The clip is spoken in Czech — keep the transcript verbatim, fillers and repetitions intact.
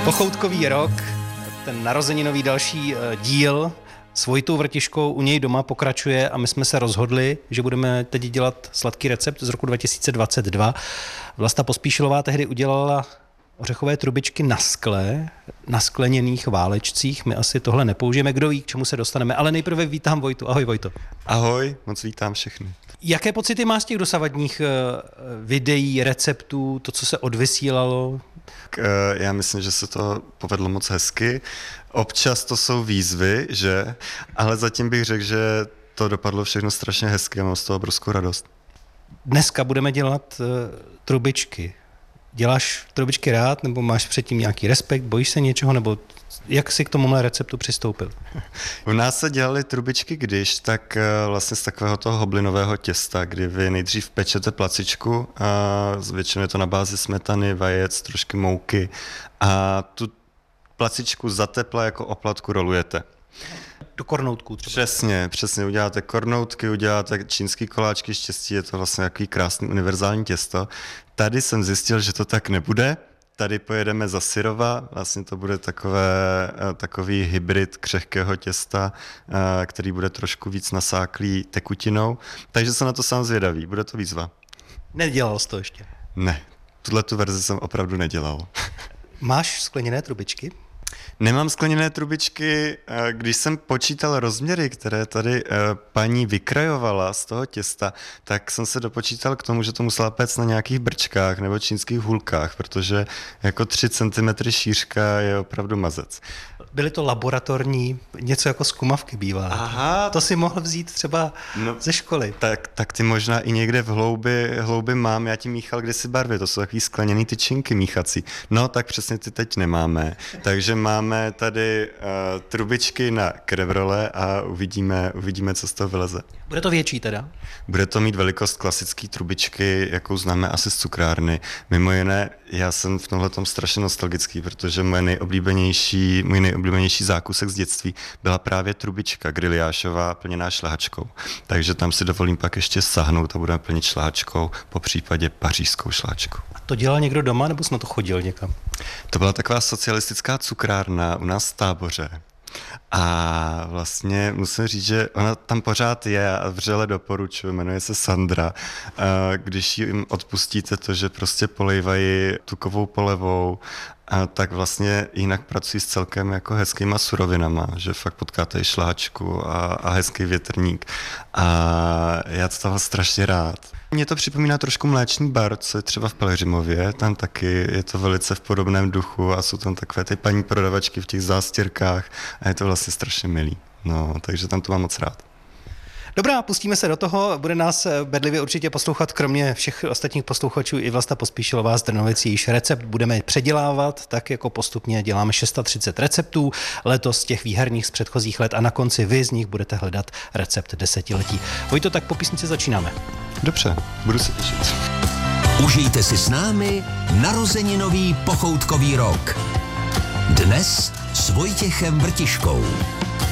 Pochoutkový rok, ten narozeninový další díl s Vojtou Vrtiškou u něj doma pokračuje a my jsme se rozhodli, že budeme teď dělat sladký recept z roku dva tisíce dvacet dva. Vlasta Pospíšilová tehdy udělala ořechové trubičky na skle, na skleněných válečcích. My asi tohle nepoužijeme, kdo ví, k čemu se dostaneme, ale nejprve vítám Vojtu. Ahoj, Vojto. Ahoj, moc vítám všechny. Jaké pocity máš z těch dosavadních videí, receptů, to, co se odvysílalo? Já myslím, že se to povedlo moc hezky. Občas to jsou výzvy, že? Ale zatím bych řekl, že to dopadlo všechno strašně hezky a mám z toho obrovskou radost. Dneska budeme dělat uh, trubičky. Děláš trubičky rád, nebo máš předtím nějaký respekt, bojíš se něčeho, nebo jak jsi k tomuhle receptu přistoupil? U nás se dělaly trubičky když, tak vlastně z takového toho hoblinového těsta, kdy vy nejdřív pečete placičku, a většinou je to na bázi smetany, vajec, trošky mouky a tu placičku za tepla jako oplatku rolujete. Do kornoutků třeba. Přesně, přesně. Uděláte kornoutky, uděláte čínský koláčky, štěstí je to vlastně takový krásný univerzální těsto. Tady jsem zjistil, že to tak nebude. Tady pojedeme za syrova, vlastně to bude takové, takový hybrid křehkého těsta, který bude trošku víc nasáklý tekutinou. Takže jsem na to sám zvědavý, bude to výzva. Nedělal jsi to ještě? Ne, tuhletu verzi jsem opravdu nedělal. Máš skleněné trubičky? Nemám skleněné trubičky. Když jsem počítal rozměry, které tady paní vykrajovala z toho těsta, tak jsem se dopočítal k tomu, že to musela péct na nějakých brčkách nebo čínských hůlkách, protože jako tři centimetry šířka je opravdu mazec. Byly to laboratorní, něco jako z kumavky bývá. Aha. To si mohl vzít třeba no, ze školy. Tak, tak ty možná i někde v hloubi, hloubi mám, já ti míchal kdysi barvy, to jsou takový skleněný tyčinky míchací. No tak přesně ty teď nemáme, takže máme tady uh, trubičky na krevrole a uvidíme, uvidíme, co z toho vyleze. Bude to větší teda? Bude to mít velikost klasické trubičky, jakou známe asi z cukrárny. Mimo jiné, já jsem v tomhletom strašně nostalgický, protože moje nejoblíbenější, můj nejoblíbenější zákusek z dětství byla právě trubička griliášová plněná šlehačkou. Takže tam si dovolím pak ještě sahnout a budeme plnit šlehačkou, po případě pařížskou šlehačkou. A to dělal někdo doma, nebo jsi na to chodil někam? To byla taková socialistická cukrárna u nás v Táboře. A vlastně musím říct, že ona tam pořád je a vřele doporučuji, jmenuje se Sandra. Když jim odpustíte to, že prostě polejvají tukovou polevou, a tak vlastně jinak pracují s celkem jako hezkýma surovinama, že fakt potkáte i šláčku a, a hezký větrník. A já to toho strašně rád. Mně to připomíná trošku Mléčný bar, co je třeba v Pelhřimově, tam taky je to velice v podobném duchu a jsou tam takové ty paní prodavačky v těch zástěrkách a je to vlastně strašně milý. No, takže tam to mám moc rád. Dobrá, pustíme se do toho. Bude nás bedlivě určitě poslouchat, kromě všech ostatních posluchačů, i Vlasta Pospíšilová z Drnovic, jejíž recept budeme předělávat, tak jako postupně děláme třicet šest receptů, letos těch výherních z předchozích let a na konci vy z nich budete hledat recept desetiletí. Vojto, tak po písnici začínáme. Dobře, budu se těšit. Užijte si s námi narozeninový pochoutkový rok. Dnes s Vojtěchem Vrtiškou.